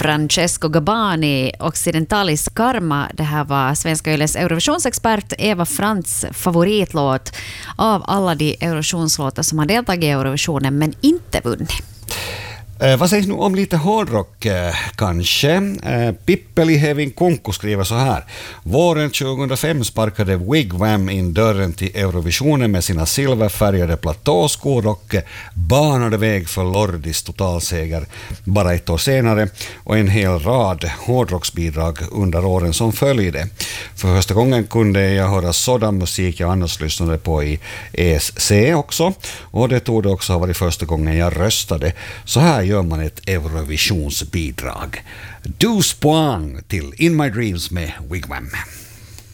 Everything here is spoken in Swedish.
Francesco Gabbani, Occidentalis Karma. Det här var Svenska Yles Eurovisionsexpert Eva Frantz favoritlåt av alla de Eurovisionslåtar som har deltagit i Eurovisionen men inte vunnit. Vad sägs nu om lite hårdrock kanske? Pippeli Hevin Kunku skriver så här. Våren 2005 sparkade Wigwam in dörren till Eurovisionen med sina silverfärgade platåskor och banade väg för Lordis totalseger bara ett år senare och en hel rad hårdrocksbidrag under åren som följde. För första gången kunde jag höra sådan musik jag annars lyssnade på i ESC också, och det tog det också ha varit första gången jag röstade. Så här gör man ett Eurovisionsbidrag. 12 poäng till In My Dreams med Wigwam.